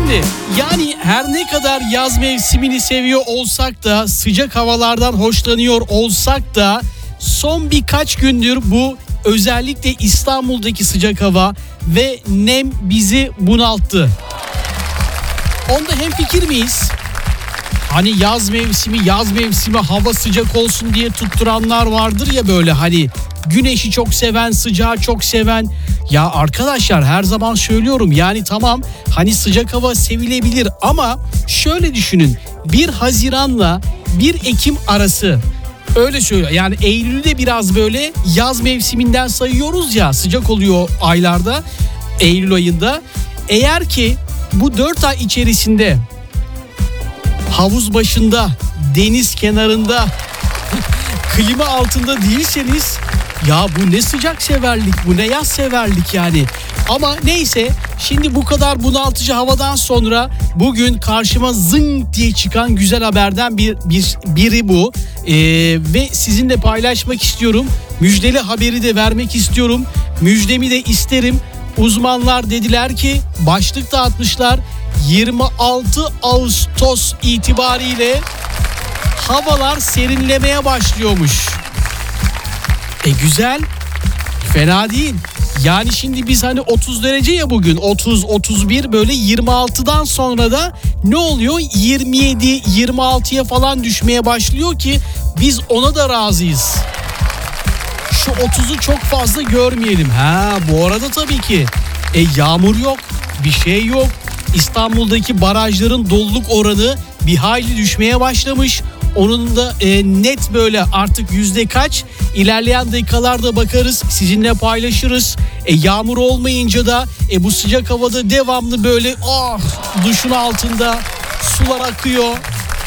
Şimdi yani her ne kadar yaz mevsimini seviyor olsak da, sıcak havalardan hoşlanıyor olsak da son birkaç gündür bu özellikle İstanbul'daki sıcak hava ve nem bizi bunalttı. Onda hemfikir miyiz? Hani yaz mevsimi hava sıcak olsun diye tutturanlar vardır ya, böyle hani güneşi çok seven, sıcağı çok seven. Ya arkadaşlar, her zaman söylüyorum, yani tamam hani sıcak hava sevilebilir ama şöyle düşünün, 1 Haziran'la 1 Ekim arası, öyle söylüyor. Yani Eylül'ü de biraz böyle yaz mevsiminden sayıyoruz ya, sıcak oluyor aylarda, Eylül ayında. Eğer ki bu 4 ay içerisinde havuz başında, deniz kenarında, klima altında değilseniz, ya bu ne sıcak severlik, bu ne yaz severlik yani. Ama neyse, şimdi bu kadar bunaltıcı havadan sonra bugün karşıma zıng diye çıkan güzel haberden biri bu. Ve sizinle paylaşmak istiyorum. Müjdeli haberi de vermek istiyorum. Müjdemi de isterim. Uzmanlar dediler ki, başlık da atmışlar, 26 Ağustos itibariyle havalar serinlemeye başlıyormuş. Güzel, fena değil. Yani şimdi biz hani 30 derece ya bugün, 30-31, böyle 26'dan sonra da ne oluyor? 27-26'ya falan düşmeye başlıyor ki biz ona da razıyız. Şu 30'u çok fazla görmeyelim. Bu arada tabii ki yağmur yok, bir şey yok. İstanbul'daki barajların doluluk oranı bir hayli düşmeye başlamış. Onun da net böyle artık yüzde kaç, ilerleyen dakikalarda bakarız, sizinle paylaşırız. Yağmur olmayınca da bu sıcak havada devamlı böyle duşun altında sular akıyor.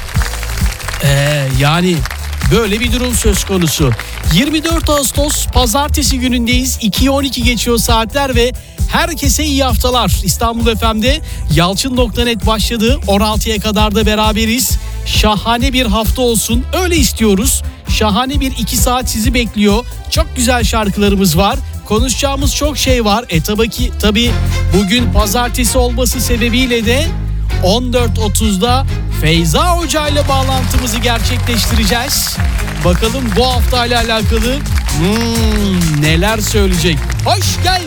Yani böyle bir durum söz konusu. 24 Ağustos pazartesi günündeyiz. 2'yi 12 geçiyor saatler ve herkese iyi haftalar. İstanbul FM'de Yalçın.net başladı. 16'ya kadar da beraberiz. Şahane bir hafta olsun. Öyle istiyoruz. Şahane bir 2 saat sizi bekliyor. Çok güzel şarkılarımız var. Konuşacağımız çok şey var. Tabii bugün pazartesi olması sebebiyle de 14.30'da Feyza Hoca ile bağlantımızı gerçekleştireceğiz. Bakalım bu haftayla alakalı neler söyleyecek. Hoş geldin.